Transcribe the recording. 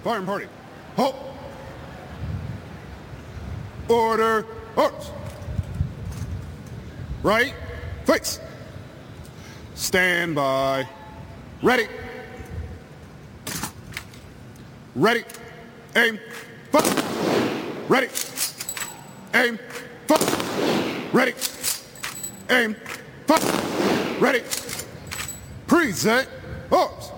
Firing party. Halt. Order. Arms. Right. Face. Stand by. Ready. Ready. Aim. Fire. Ready. Aim. Fire. Ready. Aim. Fire. Ready. Present. Arms.